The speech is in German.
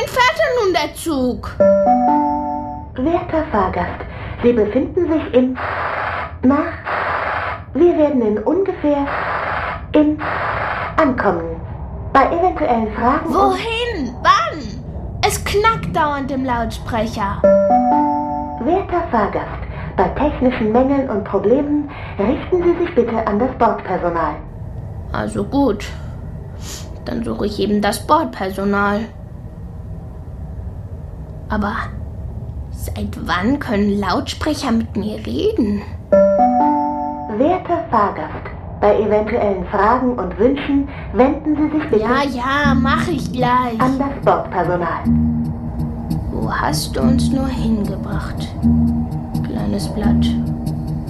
fährt denn nun der Zug? Werter Fahrgast, Sie befinden sich in... wir werden in ungefähr... ankommen. Bei eventuellen Fragen... Wohin? Wann? Es knackt dauernd im Lautsprecher. Werter Fahrgast, bei technischen Mängeln und Problemen richten Sie sich bitte an das Bordpersonal. Also gut. Dann suche ich eben das Bordpersonal. Aber seit wann können Lautsprecher mit mir reden? Werter Fahrgast, bei eventuellen Fragen und Wünschen wenden Sie sich bitte Ja, mach ich gleich. an das Bordpersonal. Wo hast du uns nur hingebracht, kleines Blatt?